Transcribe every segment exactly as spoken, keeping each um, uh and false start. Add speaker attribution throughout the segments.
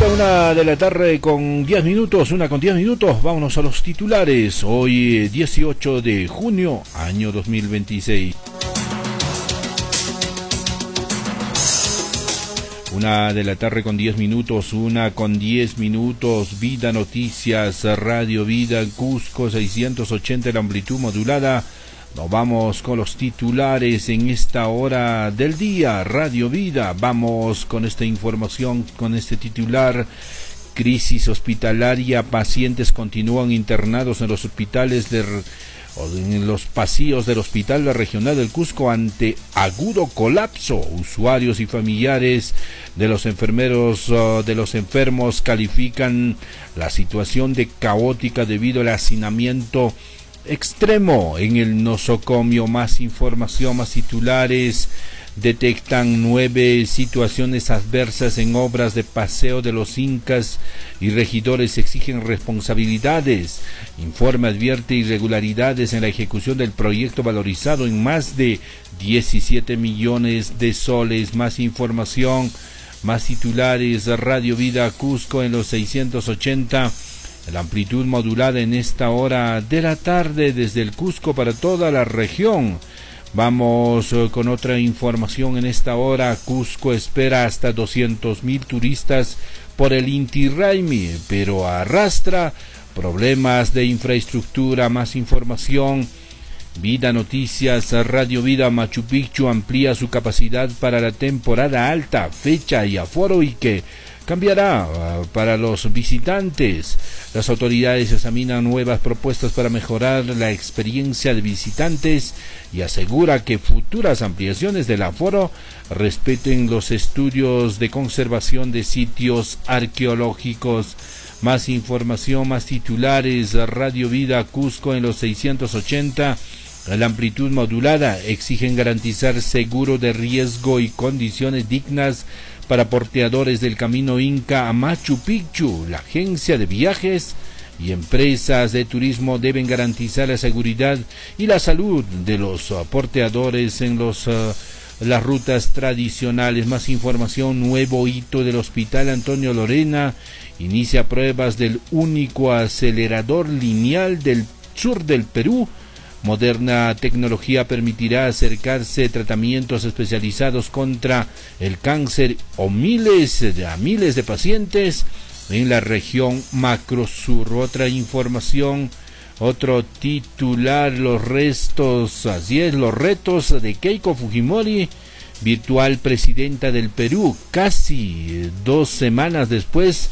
Speaker 1: Perfecto, una de la tarde con diez minutos, una con diez minutos, vámonos a los titulares. Hoy dieciocho de junio, año dos mil veintiséis. Una de la tarde con diez minutos, una con diez minutos, Vida Noticias, Radio Vida, Cusco seiscientos ochenta, la amplitud modulada. Nos vamos con los titulares en esta hora del día, Radio Vida. Vamos con esta información, con este titular. Crisis hospitalaria, pacientes continúan internados en los hospitales de, o en los pasillos del Hospital Regional del Cusco ante agudo colapso. Usuarios y familiares de los enfermeros, uh, de los enfermos califican la situación de caótica debido al hacinamiento extremo en el nosocomio. Más información, más titulares. Detectan nueve situaciones adversas en obras de paseo de los Incas y regidores exigen responsabilidades. Informe advierte irregularidades en la ejecución del proyecto valorizado en más de diecisiete millones de soles. Más información, más titulares. Radio Vida Cusco en los seiscientos ochenta. La amplitud modulada en esta hora de la tarde desde el Cusco para toda la región. Vamos uh, con otra información en esta hora. Cusco espera hasta doscientos mil turistas por el Inti Raymi, pero arrastra problemas de infraestructura. Más información. Vida Noticias, Radio Vida, Machu Picchu amplía su capacidad para la temporada alta, fecha y aforo y que cambiará uh, para los visitantes. Las autoridades examinan nuevas propuestas para mejorar la experiencia de visitantes y asegura que futuras ampliaciones del aforo respeten los estudios de conservación de sitios arqueológicos. Más información, más titulares. Radio Vida Cusco en los seiscientos ochenta. La amplitud modulada exigen garantizar seguro de riesgo y condiciones dignas para porteadores del camino Inca a Machu Picchu. La agencia de viajes y empresas de turismo deben garantizar la seguridad y la salud de los uh, porteadores en los uh, las rutas tradicionales. Más información. Nuevo hito del Hospital Antonio Lorena inicia pruebas del único acelerador lineal del sur del Perú. Moderna tecnología permitirá acercarse a tratamientos especializados contra el cáncer o miles de, a miles de pacientes en la región Macrosur. Otra información, otro titular, los restos, así es, los retos de Keiko Fujimori, virtual presidenta del Perú, casi dos semanas después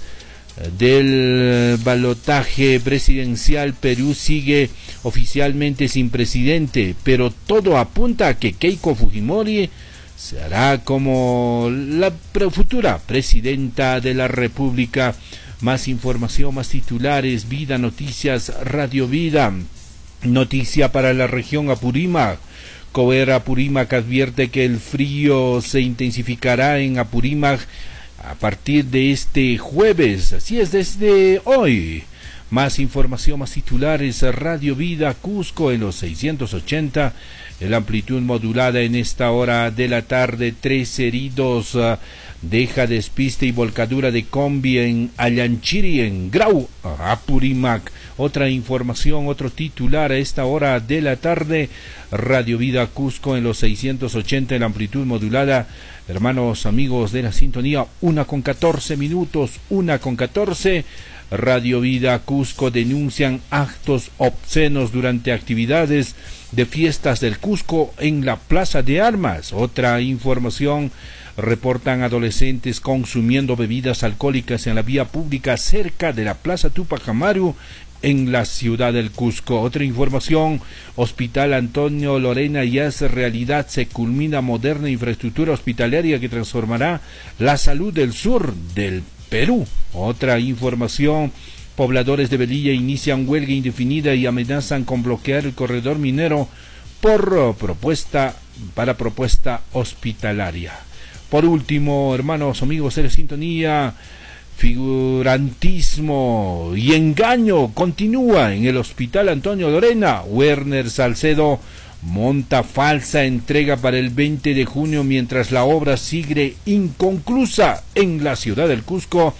Speaker 1: del balotaje presidencial. Perú sigue oficialmente sin presidente, pero todo apunta a que Keiko Fujimori se hará como la futura presidenta de la República. Más información, más titulares. Vida Noticias, Radio Vida. Noticia para la región Apurímac. Cover Apurímac advierte que el frío se intensificará en Apurímac a partir de este jueves, así es, desde hoy. Más información, más titulares. Radio Vida Cusco en los seiscientos ochenta, la amplitud modulada en esta hora de la tarde. Tres heridos, uh, deja despiste y volcadura de combi en Allanchiri, en Grau, Apurímac. Otra información, otro titular a esta hora de la tarde. Radio Vida Cusco en los seiscientos ochenta, la amplitud modulada. Hermanos, amigos de la sintonía, una con catorce minutos, una con catorce. Radio Vida Cusco denuncian actos obscenos durante actividades de fiestas del Cusco en la Plaza de Armas. Otra información, reportan adolescentes consumiendo bebidas alcohólicas en la vía pública cerca de la Plaza Tupac Amaru en la ciudad del Cusco. Otra información, Hospital Antonio Lorena ya es realidad, se culmina moderna infraestructura hospitalaria que transformará la salud del sur del Perú. Otra información, pobladores de Velilla inician huelga indefinida y amenazan con bloquear el corredor minero por propuesta para propuesta hospitalaria. Por último, hermanos, amigos de la sintonía, figurantismo y engaño continúa en el Hospital Antonio Lorena. Werner Salcedo monta falsa entrega para el veinte de junio mientras la obra sigue inconclusa en la ciudad del Cusco.